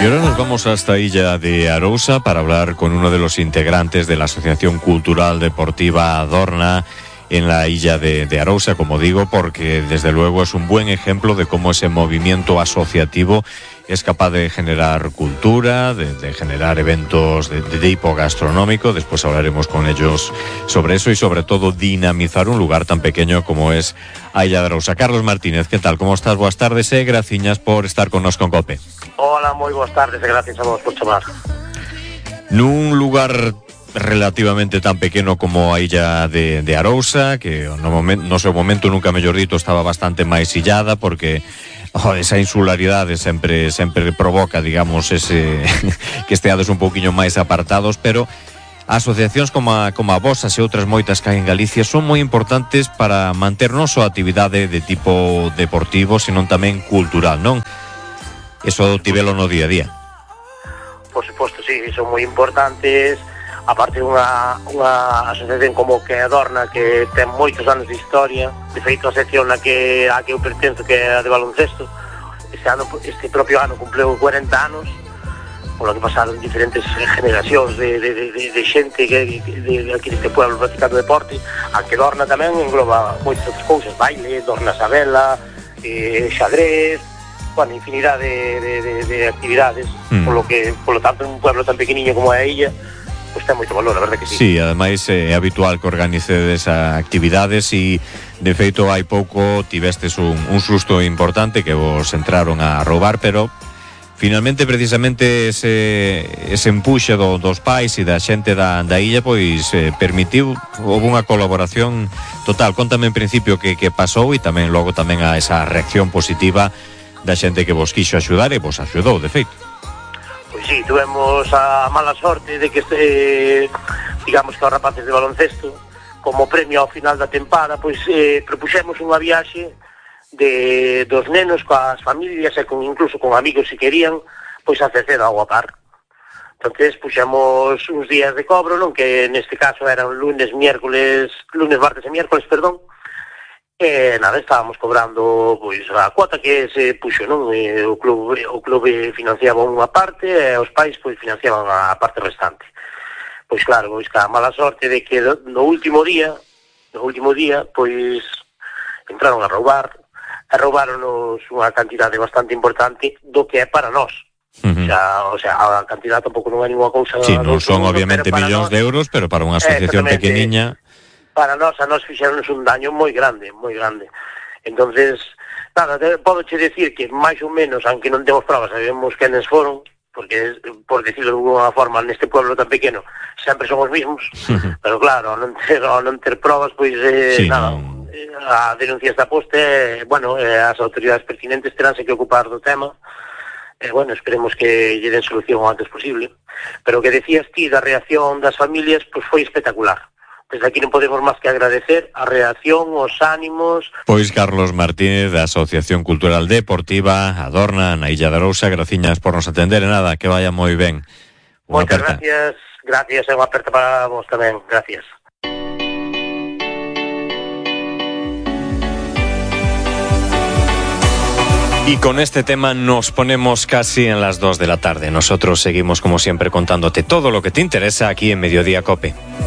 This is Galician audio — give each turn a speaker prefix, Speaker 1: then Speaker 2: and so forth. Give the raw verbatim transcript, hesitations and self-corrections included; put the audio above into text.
Speaker 1: Y ahora nos vamos hasta Illa de Arousa para hablar con uno de los integrantes de la Asociación Cultural Deportiva Adorna en la Illa de, de Arousa, como digo, porque desde luego es un buen ejemplo de cómo ese movimiento asociativo es capaz de generar cultura, de, de generar eventos de, de tipo gastronómico. Después hablaremos con ellos sobre eso y sobre todo dinamizar un lugar tan pequeño como es a Illa de Arousa. Carlos Martínez, ¿qué tal? ¿Cómo estás? Boas tardes e graciñas por estar con nos con COPE.
Speaker 2: Hola, moi boas tardes e gracias a vos por chamar.
Speaker 1: Nun lugar relativamente tan pequeno como a Illa de, de Arousa, que no, momen, no seu momento, nunca mellor dito, estaba bastante máis illada, porque oh, esa insularidade sempre sempre provoca, digamos, ese que esteades un pouquiño máis apartados, pero asociacións como a, como a vosas e outras moitas que hai en Galicia son moi importantes para manter non só a actividade de tipo deportivo, senón tamén cultural, non? Eso tivelo no día a día.
Speaker 2: Por suposto, sí, son moi importantes. Aparte unha, unha asociación como que Adorna, que ten moitos anos de historia. De feito, a sección na que, a que eu pertenzo, que é a de baloncesto, este, ano, este propio ano cumpleu cuarenta anos, polo que pasaron diferentes generacións de, de, de, de xente que, de, de aquí deste pueblo practicando deporte. A que Adorna tamén engloba moitas outras cousas, baile, Dorna Sabela, eh, xadrez, bueno, infinidade de, de, de, de actividades, mm. polo que, polo tanto, en un pueblo tan pequeniño como a illa, pois ten moito valor, a verdade que sí.
Speaker 1: Sí, ademais é habitual que organicedes actividades e, de feito, hai pouco tivestes un, un susto importante que vos entraron a roubar, pero finalmente, precisamente, ese, ese empuxe do, dos pais e da xente da, da illa, pois eh, permitiu, houve unha colaboración total. Contame en principio que, que pasou e tamén logo tamén a esa reacción positiva da xente que vos quixo axudar e vos axudou, de feito.
Speaker 2: Pois sí, tuvemos a mala sorte de que, eh, digamos que os rapaces de baloncesto, como premio ao final da tempada, pois eh, propuxemos unha viaxe de dos nenos coas familias e con, incluso con amigos se querían, pois a Cerceda ao Park. Entonces puxemos uns días de cobro, non, que neste caso eran lunes, miércoles, lunes, martes e miércoles, perdón. E nada, estábamos cobrando pois a cuota que se puxo, non? E, o club o club financiaba unha parte e os pais pois financiaban a parte restante. Pois claro, pois que a mala sorte de que no último día, no último día, pois entraron a roubar, e roubaronos unha cantidade bastante importante do que é para nós. Uh-huh. O sea, o sea, a cantidade tampouco non é ninguna cousa.
Speaker 1: Sí, non son mundo, obviamente millóns de euros, pero para unha asociación pequeniña,
Speaker 2: para nós, a nós fixeronnos un daño moi grande, moi grande. Entonces, nada, podo che decir que máis ou menos, aunque non temos provas, sabemos quenes foron, porque, por decirlo de alguna forma, neste pueblo tan pequeno, sempre son os mismos, pero claro, ao non ter, ao non ter provas, pois, eh, sí, nada, no. A denuncia está posta, eh, bueno, eh, as autoridades pertinentes teránse que ocupar do tema, e, eh, bueno, esperemos que lle den solución o antes posible. Pero o que decías ti da reacción das familias, pois foi espectacular. Desde aquí non podemos máis que agradecer a reacción, os ánimos.
Speaker 1: Pois Carlos Martínez, da Asociación Cultural Deportiva Adorna, na Illa de Arousa, graciñas por nos atender e nada, que vaya moi ben.
Speaker 2: Moitas gracias, gracias e unha aperta para vos tamén, gracias.
Speaker 1: Y con este tema nos ponemos casi en las dos de la tarde. Nosotros seguimos como siempre contándote todo lo que te interesa aquí en Mediodía COPE.